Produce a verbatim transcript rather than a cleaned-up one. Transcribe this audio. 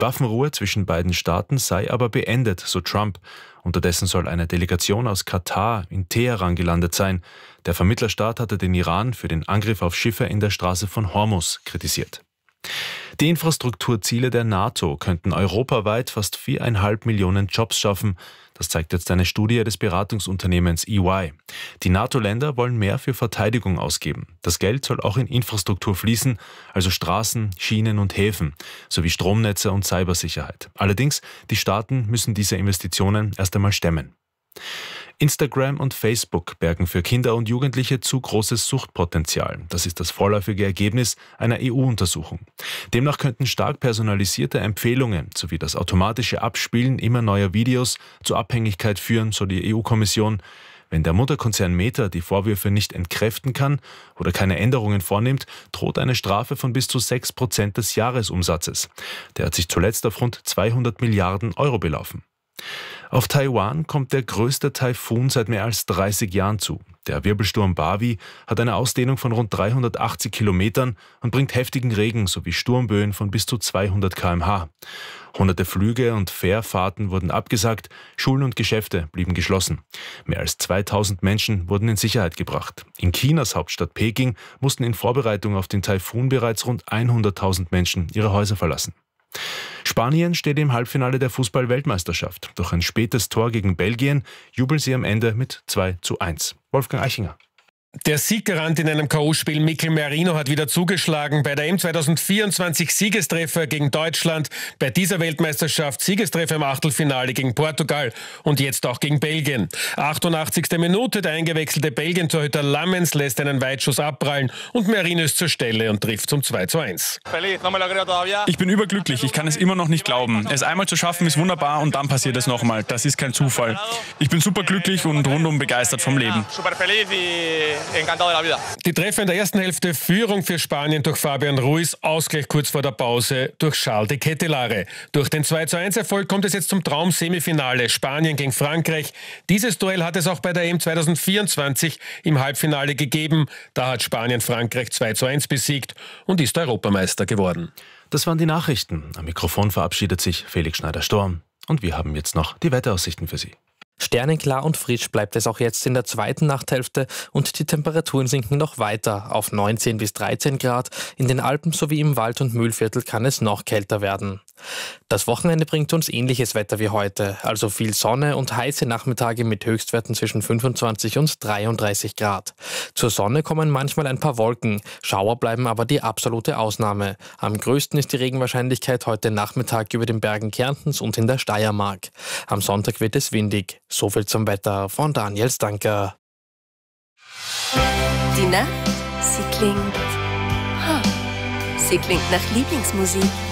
Waffenruhe zwischen beiden Staaten sei aber beendet, so Trump. Unterdessen soll eine Delegation aus Katar in Teheran gelandet sein. Der Vermittlerstaat hatte den Iran für den Angriff auf Schiffe in der Straße von Hormuz kritisiert. Die Infrastrukturziele der NATO könnten europaweit fast viereinhalb Millionen Jobs schaffen. Das zeigt jetzt eine Studie des Beratungsunternehmens E Y. Die NATO-Länder wollen mehr für Verteidigung ausgeben. Das Geld soll auch in Infrastruktur fließen, also Straßen, Schienen und Häfen, sowie Stromnetze und Cybersicherheit. Allerdings, die Staaten müssen diese Investitionen erst einmal stemmen. Instagram und Facebook bergen für Kinder und Jugendliche zu großes Suchtpotenzial. Das ist das vorläufige Ergebnis einer E U-Untersuchung. Demnach könnten stark personalisierte Empfehlungen sowie das automatische Abspielen immer neuer Videos zur Abhängigkeit führen, so die E U-Kommission. Wenn der Mutterkonzern Meta die Vorwürfe nicht entkräften kann oder keine Änderungen vornimmt, droht eine Strafe von bis zu sechs Prozent des Jahresumsatzes. Der hat sich zuletzt auf rund zweihundert Milliarden Euro belaufen. Auf Taiwan kommt der größte Taifun seit mehr als dreißig Jahren zu. Der Wirbelsturm Bavi hat eine Ausdehnung von rund dreihundertachtzig Kilometern und bringt heftigen Regen sowie Sturmböen von bis zu zweihundert Kilometer pro Stunde. Hunderte Flüge und Fährfahrten wurden abgesagt, Schulen und Geschäfte blieben geschlossen. Mehr als zweitausend Menschen wurden in Sicherheit gebracht. In Chinas Hauptstadt Peking mussten in Vorbereitung auf den Taifun bereits rund hunderttausend Menschen ihre Häuser verlassen. Spanien steht im Halbfinale der Fußball-Weltmeisterschaft. Durch ein spätes Tor gegen Belgien jubeln sie am Ende mit zwei zu eins. Wolfgang Eichinger. Der Sieggarant in einem K O-Spiel Mikel Merino hat wieder zugeschlagen. Bei der E M zweitausendvierundzwanzig Siegestreffer gegen Deutschland, bei dieser Weltmeisterschaft Siegestreffer im Achtelfinale gegen Portugal und jetzt auch gegen Belgien. achtundachtzigste Minute, der eingewechselte Belgien-Torhüter Lammens lässt einen Weitschuss abprallen und Merino ist zur Stelle und trifft zum zwei zu eins. Ich bin überglücklich, ich kann es immer noch nicht glauben. Es einmal zu schaffen ist wunderbar und dann passiert es nochmal. Das ist kein Zufall. Ich bin superglücklich und rundum begeistert vom Leben. Die Treffer in der ersten Hälfte, Führung für Spanien durch Fabian Ruiz, Ausgleich kurz vor der Pause durch Charles de Ketelaere. Durch den zwei zu eins Erfolg kommt es jetzt zum Traum-Semifinale, Spanien gegen Frankreich. Dieses Duell hat es auch bei der E M zweitausendvierundzwanzig im Halbfinale gegeben. Da hat Spanien Frankreich zwei zu eins besiegt und ist Europameister geworden. Das waren die Nachrichten. Am Mikrofon verabschiedet sich Felix Schneider-Sturm. Und wir haben jetzt noch die Wetteraussichten für Sie. Sternenklar und frisch bleibt es auch jetzt in der zweiten Nachthälfte und die Temperaturen sinken noch weiter auf neunzehn bis dreizehn Grad. In den Alpen sowie im Wald- und Mühlviertel kann es noch kälter werden. Das Wochenende bringt uns ähnliches Wetter wie heute, also viel Sonne und heiße Nachmittage mit Höchstwerten zwischen fünfundzwanzig und dreiunddreißig Grad. Zur Sonne kommen manchmal ein paar Wolken, Schauer bleiben aber die absolute Ausnahme. Am größten ist die Regenwahrscheinlichkeit heute Nachmittag über den Bergen Kärntens und in der Steiermark. Am Sonntag wird es windig. So viel zum Wetter von Daniel Stanker. Die Nacht, sie klingt... Ha, sie klingt nach Lieblingsmusik.